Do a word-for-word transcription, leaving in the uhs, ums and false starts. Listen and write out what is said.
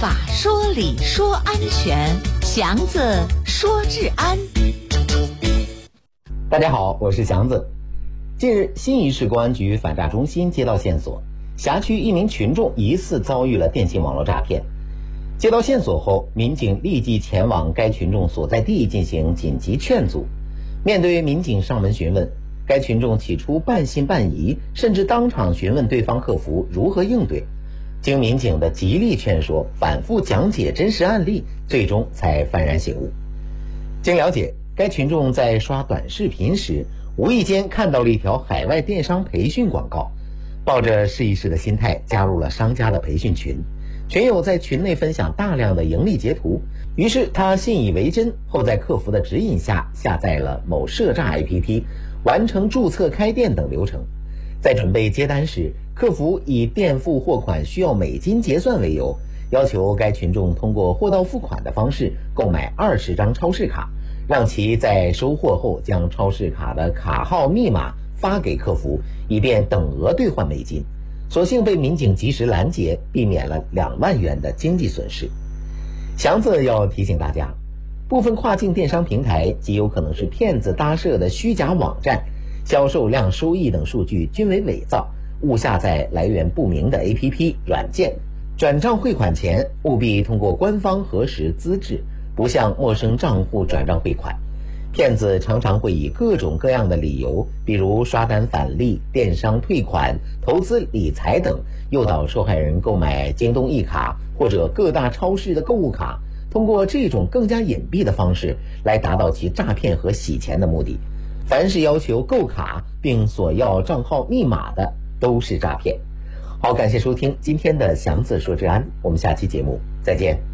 法说理说安全，祥子说治安。 大家好，我是祥子。近日，新沂市公安局反诈中心接到线索，辖区一名群众疑似遭遇了电信网络诈骗。接到线索后，民警立即前往该群众所在地进行紧急劝阻。面对民警上门询问，该群众起初半信半疑，甚至当场询问对方客服如何应对。经民警的极力劝说，反复讲解真实案例，最终才幡然醒悟。经了解，该群众在刷短视频时，无意间看到了一条海外电商培训广告，抱着试一试的心态加入了商家的培训群。群友在群内分享大量的盈利截图，于是他信以为真，后在客服的指引下下载了某涉诈 A P P， 完成注册开店等流程。在准备接单时，客服以垫付货款需要美金结算为由，要求该群众通过货到付款的方式购买二十张超市卡，让其在收货后将超市卡的卡号密码发给客服，以便等额兑换美金。所幸被民警及时拦截，避免了两万元的经济损失。祥子要提醒大家，部分跨境电商平台极有可能是骗子搭设的虚假网站，销售量、收益等数据均为伪造，勿下载来源不明的 A P P 软件。转账汇款前，务必通过官方核实资质，不向陌生账户转账汇款。骗子常常会以各种各样的理由，比如刷单返利、电商退款、投资理财等，诱导受害人购买京东一卡或者各大超市的购物卡，通过这种更加隐蔽的方式来达到其诈骗和洗钱的目的。凡是要求购卡并索要账号密码的，都是诈骗。好，感谢收听今天的祥子说治安，我们下期节目再见。